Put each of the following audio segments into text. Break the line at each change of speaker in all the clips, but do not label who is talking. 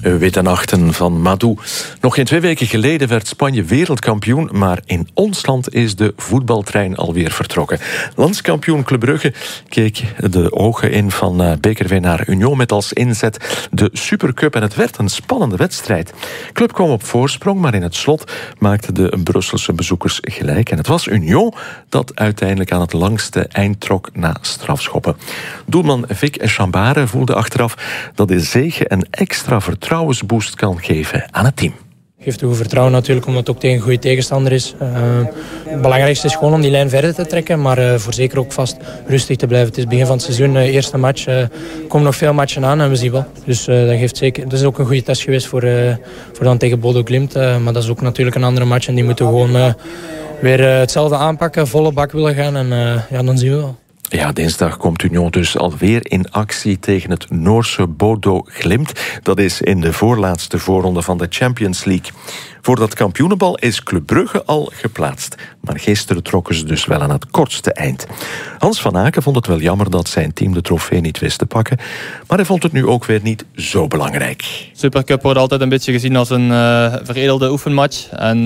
Witte nachten van Madou. Nog geen 2 weken geleden werd Spanje wereldkampioen, maar in ons land is de voetbaltrein alweer vertrokken. Landskampioen Club Brugge keek de ogen in van bekerwinnaar Union met als inzet de Supercup en het werd een spannende wedstrijd. Club kwam op voorsprong, maar in het slot maakten de Brusselse bezoekers gelijk. En het was Union dat uiteindelijk aan het langste eind trok na strafschoppen. Doelman Vic Chambare voelde achteraf dat de zege een extra vertrouwensboost kan geven aan het team.
Geeft goed vertrouwen natuurlijk, omdat het ook tegen een goede tegenstander is. Het belangrijkste is gewoon om die lijn verder te trekken, maar voor zeker ook vast rustig te blijven. Het is het begin van het seizoen, eerste match. Er komen nog veel matchen aan en we zien wel. Dus dat geeft zeker. Dat is ook een goede test geweest voor dan tegen Bodo Glimt. Maar dat is ook natuurlijk een andere match en die moeten gewoon weer hetzelfde aanpakken, volle bak willen gaan en dan zien we wel.
Ja, dinsdag komt Union dus alweer in actie tegen het Noorse Bodo Glimt. Dat is in de voorlaatste voorronde van de Champions League. Voor dat kampioenenbal is Club Brugge al geplaatst. Maar gisteren trokken ze dus wel aan het kortste eind. Hans van Aken vond het wel jammer dat zijn team de trofee niet wist te pakken. Maar hij vond het nu ook weer niet zo belangrijk.
Supercup wordt altijd een beetje gezien als een veredelde oefenmatch. En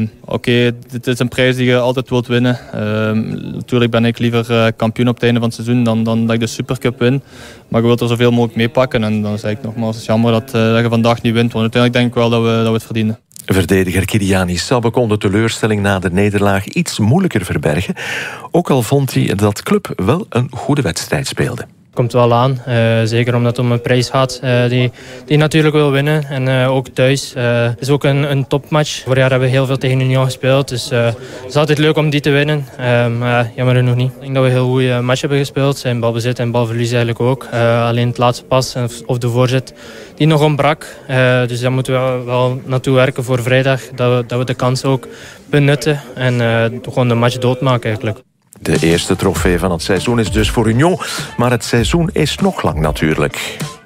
dit is een prijs die je altijd wilt winnen. Natuurlijk ben ik liever kampioen op het einde van het seizoen dan dat ik de Supercup win. Maar je wilt er zoveel mogelijk mee pakken. En dan zeg ik nogmaals, het is jammer dat je vandaag niet wint. Want uiteindelijk denk ik wel dat we het verdienen.
Verdediger Kyriani Sabbe kon de teleurstelling na de nederlaag iets moeilijker verbergen. Ook al vond hij dat Club wel een goede wedstrijd speelde.
Komt wel aan, zeker omdat het om een prijs gaat die natuurlijk wil winnen. En ook thuis. Het is ook een topmatch. Vorig jaar hebben we heel veel tegen Union gespeeld. Dus het is altijd leuk om die te winnen. Maar jammer genoeg niet. Ik denk dat we een heel goede match hebben gespeeld. Zijn balbezit en balverlies eigenlijk ook. Alleen het laatste pas of de voorzet die nog ontbrak. Dus daar moeten we wel naartoe werken voor vrijdag. Dat we de kans ook benutten. En gewoon de match doodmaken eigenlijk.
De eerste trofee van het seizoen is dus voor Union, maar het seizoen is nog lang natuurlijk.